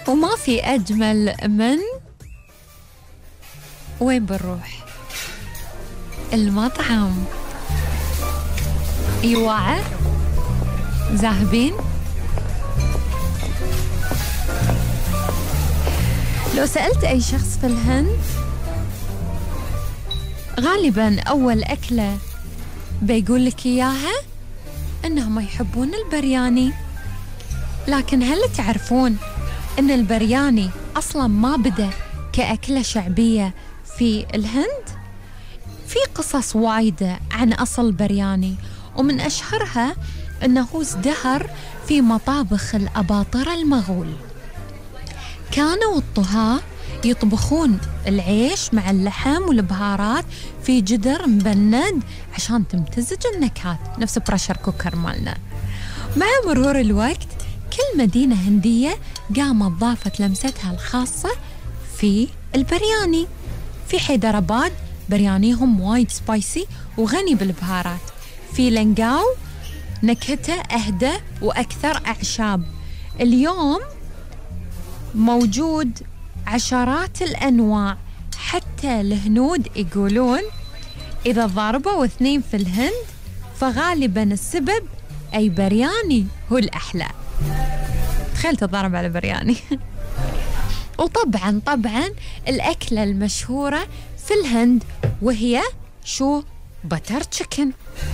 وما في أجمل من وين بنروح؟ المطعم. ايوه ذاهبين. لو سألت أي شخص في الهند غالباً أول أكلة بيقول لك إياها إنهم يحبون البرياني. لكن هل تعرفون إن البرياني أصلاً ما بدأ كأكلة شعبية في الهند؟ في قصص وايدة عن أصل البرياني، ومن أشهرها أنه ازدهر في مطابخ الأباطرة المغول. كانوا الطهاة يطبخون العيش مع اللحم والبهارات في جدر مبند عشان تمتزج النكهات، نفس بريشر كوكر مالنا. مع مرور الوقت كل مدينة هندية قامت ضافت لمستها الخاصة في البرياني. في حيدراباد بريانيهم وايد سبايسي وغني بالبهارات. في لنقاو نكهته أهدى وأكثر أعشاب. اليوم موجود عشرات الأنواع. حتى الهنود يقولون إذا ضربوا اثنين في الهند فغالبا السبب أي برياني هو الأحلى. تخيل تضرب على برياني. وطبعا الأكلة المشهورة في الهند وهي شو؟ بتر تشيكن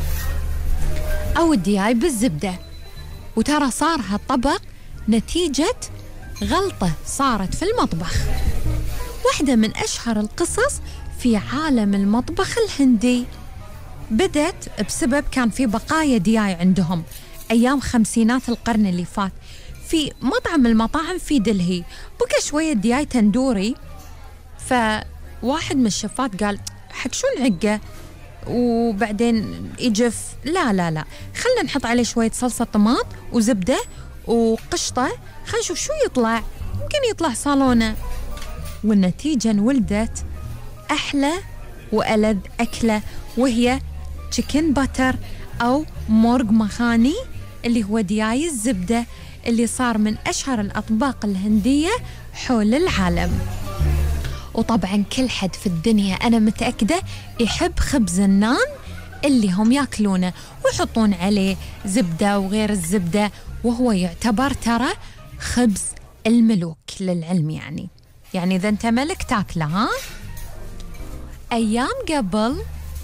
أو الدياي بالزبدة. وترى صار هالطبق نتيجة غلطة صارت في المطبخ. واحدة من أشهر القصص في عالم المطبخ الهندي بدت بسبب كان في بقايا دياي عندهم أيام خمسينات القرن اللي فات في مطعم من المطاعم في دلهي. بقى شوية دياي تندوري، فواحد من الشفات قال حق شو نعقه وبعدين يجف؟ لا خلنا نحط عليه شوية صلصة طماط وزبدة وقشطة، خلنا نشوف شو يطلع، يمكن يطلع صالونة. والنتيجة انولدت أحلى وألذ أكلة وهي تشيكن باتر أو مورغ مخاني، اللي هو دياي الزبدة اللي صار من أشهر الأطباق الهندية حول العالم. وطبعا كل حد في الدنيا أنا متأكدة يحب خبز النان اللي هم ياكلونه ويحطون عليه زبدة وغير الزبدة، وهو يعتبر ترى خبز الملوك للعلم. يعني إذا أنت ملك تاكله. ها أيام قبل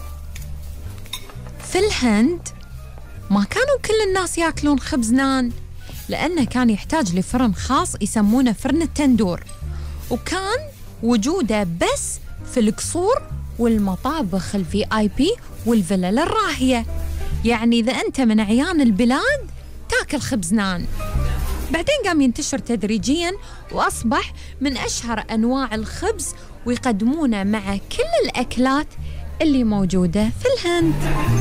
في الهند ما كانوا كل الناس ياكلون خبز نان، لأنه كان يحتاج لفرن خاص يسمونه فرن التندور، وكان وجوده بس في القصور والمطابخ الVIP والفلل الراهية. يعني إذا أنت من أعيان البلاد تاكل خبز نان. بعدين قام ينتشر تدريجياً وأصبح من أشهر أنواع الخبز ويقدمونه مع كل الأكلات اللي موجودة في الهند.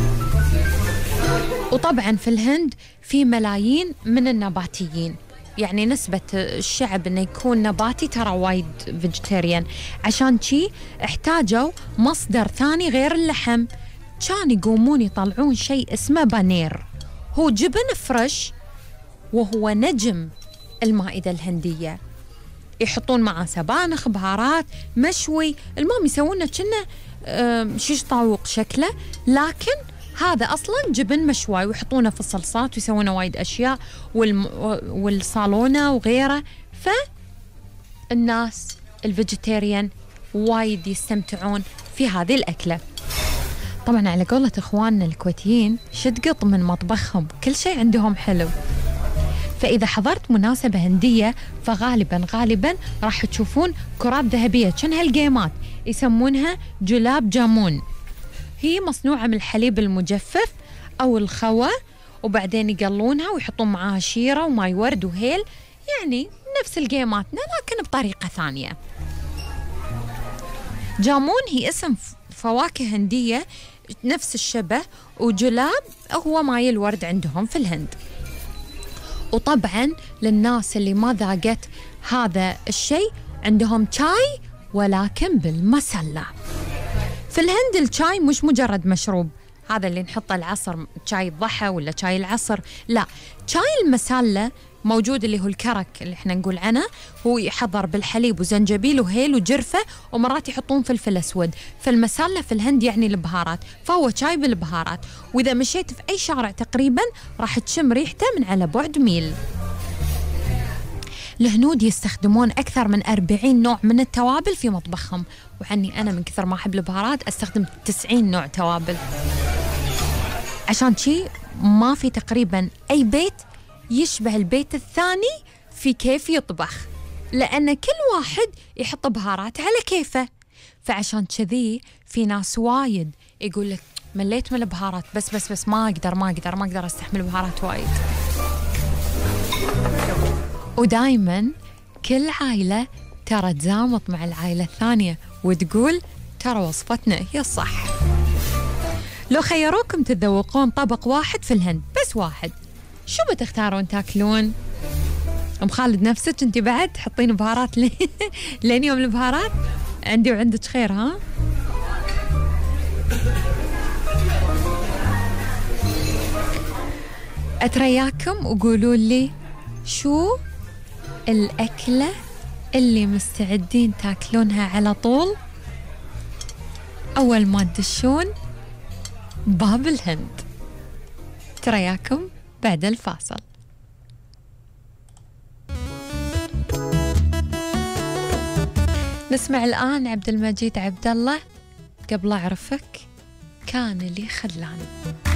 وطبعاً في الهند في ملايين من النباتيين، يعني نسبة الشعب إنه يكون نباتي ترى وايد فيجيتيريان. عشان شي احتاجوا مصدر ثاني غير اللحم، كان يقومون يطلعون شيء اسمه بانير، هو جبن فريش وهو نجم المائدة الهندية. يحطون معه سبانخ، بهارات، مشوي، المهم يسوونه كأنه شيش طاووق شكله، لكن هذا أصلاً جبن مشوي ويحطونه في الصلصات ويسوونه وايد أشياء والصالونة وغيره. فالناس الفيجيتيريان وايد يستمتعون في هذه الأكلة. طبعاً على قولة إخواننا الكويتيين شد قط من مطبخهم، كل شيء عندهم حلو. فإذا حضرت مناسبة هندية فغالباً راح تشوفون كرات ذهبية كأنها الجيمات، يسمونها جلاب جامون. هي مصنوعة من الحليب المجفف أو الخوى، وبعدين يقلونها ويحطون معاها شيرة وماي ورد وهيل، يعني نفس الجيماتنا لكن بطريقة ثانية. جامون هي اسم فواكه هندية نفس الشبه، وجلاب هو ماي الورد عندهم في الهند. وطبعا للناس اللي ما ذاقت هذا الشيء عندهم شاي ولكن بالمسلة. في الهند الشاي مش مجرد مشروب، هذا اللي نحطه العصر، شاي الضحى ولا شاي العصر، لا، شاي المسلة موجود اللي هو الكرك اللي احنا نقول عنه، هو يحضر بالحليب وزنجبيل وهيل وجرفة ومرات يحطون فلفل أسود. فالمسالة في الهند يعني البهارات، فهو شاي بالبهارات، وإذا مشيت في أي شارع تقريبا راح تشم ريحته من على بعد ميل. الهنود يستخدمون أكثر من 40 نوع من التوابل في مطبخهم، وعني أنا من كثر ما أحب البهارات أستخدم 90 نوع توابل. عشان شي ما في تقريبا أي بيت يشبه البيت الثاني في كيف يطبخ، لأن كل واحد يحط بهارات على كيفه. فعشان كذي في ناس وايد يقول لك مليت من البهارات، بس ما أقدر أستحمل بهارات وايد. ودايما كل عائلة ترى تزامط مع العائلة الثانية وتقول ترى وصفتنا هي الصح. لو خيروكم تتذوقون طبق واحد في الهند، بس واحد، شو بتختارون تاكلون؟ أم خالد نفسك أنت بعد تحطين بهارات لين يوم البهارات؟ عندي وعندك خير ها؟ أترياكم وقولوا لي شو الأكلة اللي مستعدين تاكلونها على طول أول ما تدشون باب الهند. ترياكم بعد الفاصل. نسمع الآن عبد المجيد عبد الله قبل أعرفك كان اللي خلاني.